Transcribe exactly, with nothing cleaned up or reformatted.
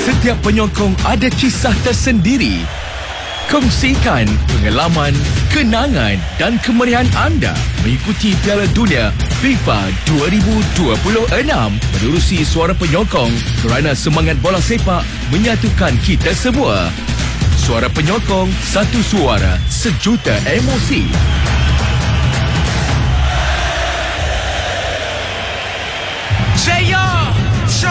Setiap penyokong ada kisah tersendiri. Kongsikan pengalaman, kenangan dan kemeriahan anda mengikuti Piala Dunia FIFA dua ribu dua puluh enam menerusi Suara Penyokong kerana semangat bola sepak menyatukan kita semua. Suara Penyokong, satu suara, sejuta emosi. Jaya!